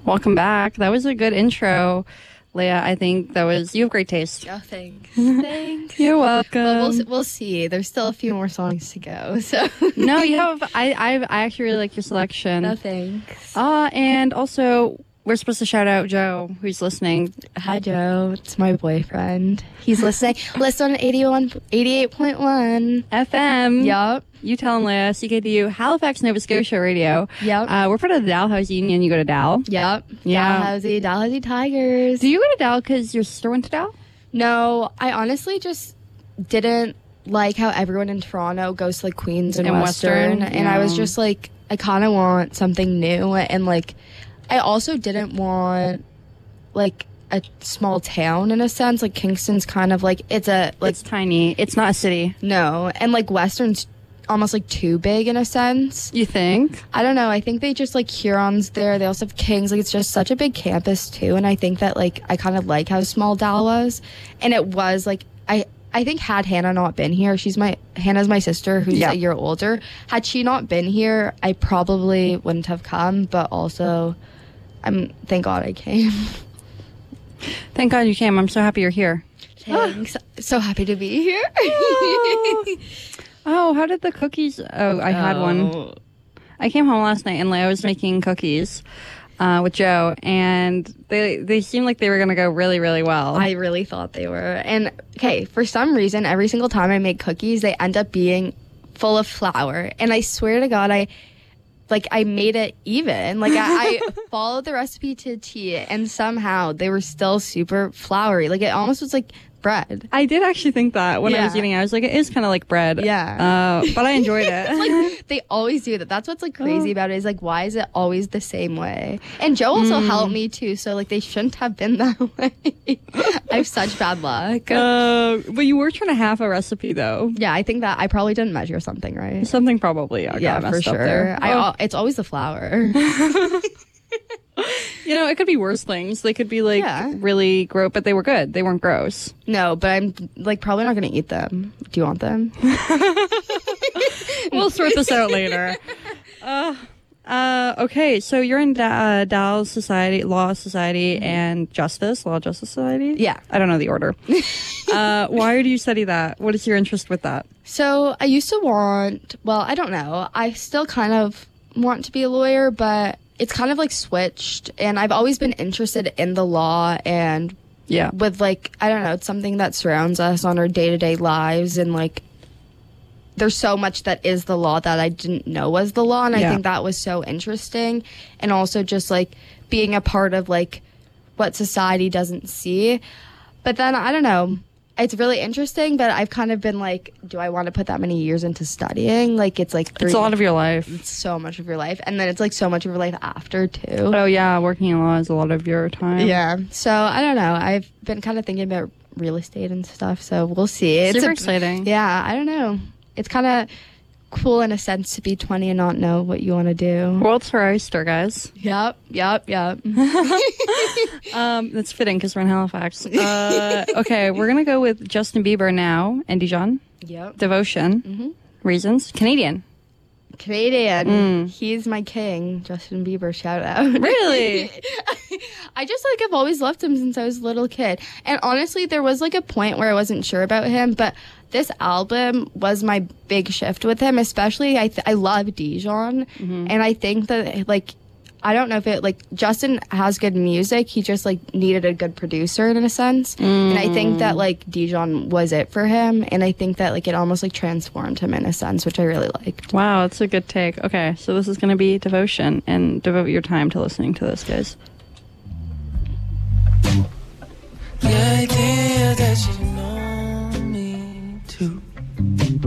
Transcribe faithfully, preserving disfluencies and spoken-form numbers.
Welcome back. That was a good intro, Leah. I think that was, you have great taste. Oh, thanks. Thanks. You're welcome. Well, we'll, we'll see. There's still a few more songs to go. So No, you have, I, I, I actually really like your selection. no thanks. Uh, and also, we're supposed to shout out Joe, who's listening. Hi, Joe. It's my boyfriend. He's listening. Listen on eighty-one, eighty-eight point one F M. Yup. You tell him, Leah. C K D U, Halifax, Nova Scotia Radio. Yep. Uh, we're part of the Dalhousie Union. You go to Dal. Yep. Yeah. Dalhousie, Dalhousie Tigers. Do you go to Dal because your sister went to Dal? No, I honestly just didn't like how everyone in Toronto goes to like Queens and, And Western, Western, and I was yeah. just like, I kind of want something new, and like, I also didn't want like a small town in a sense. Like Kingston's kind of like it's a like It's tiny. It's not a city. no, and like Western's almost like too big in a sense. You think? I don't know. I think they just like Hurons there. They also have Kings. Like it's just such a big campus too. And I think that like I kind of like how small Dal was, and it was like I. I think had Hannah not been here, she's my Hannah's my sister who's Yeah. a year older. Had she not been here, I probably wouldn't have come. But also, I'm thank God I came. Thank God you came. I'm so happy you're here. Thanks. So happy to be here. Oh, how did the cookies? Oh, I had one. I came home last night and Leah was making cookies uh, with Joe, and they they seemed like they were gonna go really, really well. I really thought they were. And okay, for some reason, every single time I make cookies, they end up being full of flour. And I swear to God, I like I made it even. Like I, I followed the recipe to a T, and somehow they were still super floury. Like it almost was like bread. I did actually think that when I was Yeah. eating it. I was like, it is kind of like bread. Yeah. Uh, but I enjoyed it. Like they always do that. That's what's like crazy about it is like why is it always the same way? And Joe also helped me too, so like they shouldn't have been that way. I have such bad luck. uh, but you were trying to half a recipe though. Yeah, I think that I probably didn't measure something right. Something probably uh, Yeah, got for messed up sure. there. I Oh. al- it's always the flour. You know, it could be worse things. They could be like Yeah. really gross, but they were good. They weren't gross. No, but I'm like probably not gonna eat them. Do you want them? We'll sort this out later. Uh, uh, okay, so you're in da- uh, Dal's Society, Law Society, and Justice, Law Justice Society? Yeah. I don't know the order. uh, why do you study that? What is your interest with that? So I used to want. Well, I don't know. I still kind of want to be a lawyer, but it's kind of like switched. And I've always been interested in the law and Yeah. with like I don't know. It's something that surrounds us on our day to day lives, and like there's so much that is the law that I didn't know was the law, and Yeah. I think that was so interesting. And also just like being a part of like what society doesn't see. But then I don't know, it's really interesting, but I've kind of been like, do I want to put that many years into studying? Like it's like three, It's a lot of your life. it's so much of your life, and then it's like so much of your life after too. Oh, yeah, working in law is a lot of your time. Yeah. So I don't know. I've been kind of thinking about real estate and stuff, so we'll see. It's Super a- exciting. Yeah, I don't know. It's kind of cool in a sense to be twenty and not know what you want to do. World's her oyster, guys. Yep, yep, yep. Um, that's fitting because we're in Halifax. Uh, okay, we're going to go with Justin Bieber now and Dijon. Yep. Devotion. Mm-hmm. Reasons. Canadian. Canadian. Mm. He's my king. Justin Bieber, shout out. Really? I just like I've always loved him since I was a little kid. And honestly, there was like a point where I wasn't sure about him, but this album was my big shift with him, especially I th- I love Dijon, and I think that like I don't know if it like Justin has good music, he just like needed a good producer in a sense. And I think that like Dijon was it for him, and I think that like it almost like transformed him in a sense, which I really liked. Wow, that's a good take. Okay, so this is going to be Devotion, and devote your time to listening to this, guys.